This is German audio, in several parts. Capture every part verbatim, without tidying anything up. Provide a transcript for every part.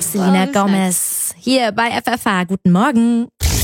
ist Selena Gomez hier bei F F H. Guten Morgen.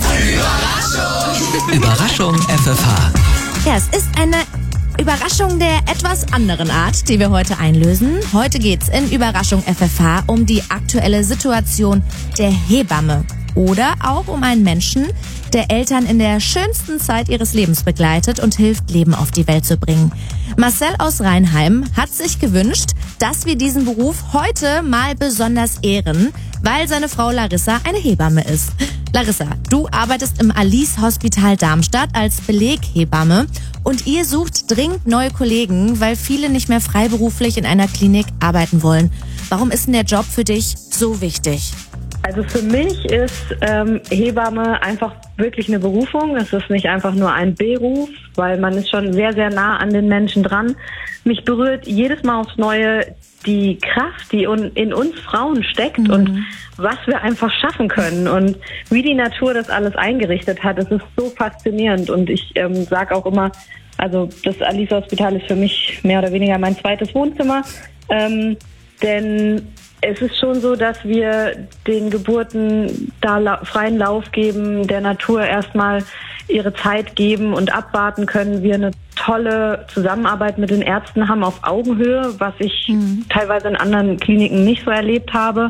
Überraschung! Überraschung F F H. Ja, es ist eine Überraschung der etwas anderen Art, die wir heute einlösen. Heute geht's in Überraschung F F H um die aktuelle Situation der Hebamme. Oder auch um einen Menschen, der Eltern in der schönsten Zeit ihres Lebens begleitet und hilft, Leben auf die Welt zu bringen. Marcel aus Rheinheim hat sich gewünscht, dass wir diesen Beruf heute mal besonders ehren, weil seine Frau Larissa eine Hebamme ist. Larissa, du arbeitest im Alice Hospital Darmstadt als Beleghebamme und ihr sucht dringend neue Kollegen, weil viele nicht mehr freiberuflich in einer Klinik arbeiten wollen. Warum ist denn der Job für dich so wichtig? Also für mich ist ähm, Hebamme einfach wirklich eine Berufung. Es ist nicht einfach nur ein Beruf, weil man ist schon sehr, sehr nah an den Menschen dran. Mich berührt jedes Mal aufs Neue die Kraft, die in uns Frauen steckt mhm. und was wir einfach schaffen können und wie die Natur das alles eingerichtet hat. Es ist so faszinierend und ich ähm, sage auch immer, also das Alice Hospital ist für mich mehr oder weniger mein zweites Wohnzimmer, ähm, denn es ist schon so, dass wir den Geburten da la- freien Lauf geben, der Natur erstmal ihre Zeit geben und abwarten können. Wir eine tolle Zusammenarbeit mit den Ärzten haben auf Augenhöhe, was ich mhm. teilweise in anderen Kliniken nicht so erlebt habe.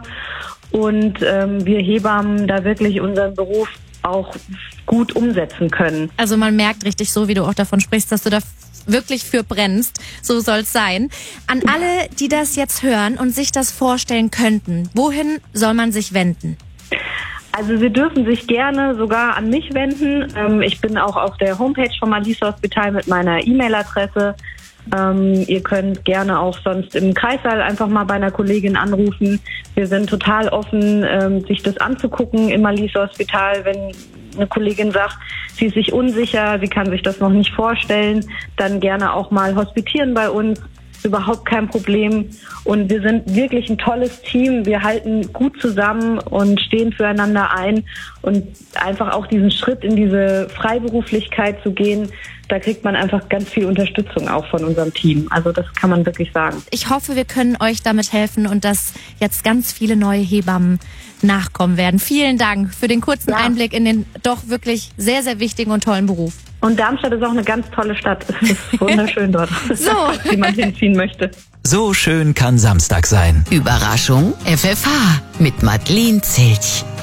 Und ähm, wir Hebammen da wirklich unseren Beruf auch gut umsetzen können. Also man merkt richtig so, wie du auch davon sprichst, dass du da wirklich für brennst. So soll's sein. An alle, die das jetzt hören und sich das vorstellen könnten, wohin soll man sich wenden? Also Sie dürfen sich gerne sogar an mich wenden. Ähm, ich bin auch auf der Homepage vom Alice Hospital mit meiner E-Mail-Adresse. Ähm, ihr könnt gerne auch sonst im Kreissaal einfach mal bei einer Kollegin anrufen. Wir sind total offen, ähm, sich das anzugucken im Alice Hospital. Wenn eine Kollegin sagt, sie ist sich unsicher, sie kann sich das noch nicht vorstellen, dann gerne auch mal hospitieren bei uns. Überhaupt kein Problem. Und wir sind wirklich ein tolles Team. Wir halten gut zusammen und stehen füreinander ein. Und einfach auch diesen Schritt in diese Freiberuflichkeit zu gehen, da kriegt man einfach ganz viel Unterstützung auch von unserem Team. Also das kann man wirklich sagen. Ich hoffe, wir können euch damit helfen und dass jetzt ganz viele neue Hebammen nachkommen werden. Vielen Dank für den kurzen ja. Einblick in den doch wirklich sehr, sehr wichtigen und tollen Beruf. Und Darmstadt ist auch eine ganz tolle Stadt. Es ist wunderschön dort, so. wie man hinziehen möchte. So schön kann Samstag sein. Überraschung F F H mit Madeleine Zilch.